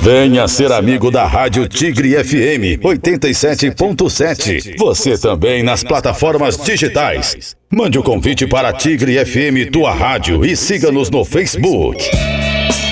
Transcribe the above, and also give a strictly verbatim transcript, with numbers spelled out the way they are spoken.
Venha ser amigo da Rádio Tigre F M oitenta e sete ponto sete. Você também nas plataformas digitais. Mande o convite para a Tigre F M, tua rádio, e siga-nos no Facebook.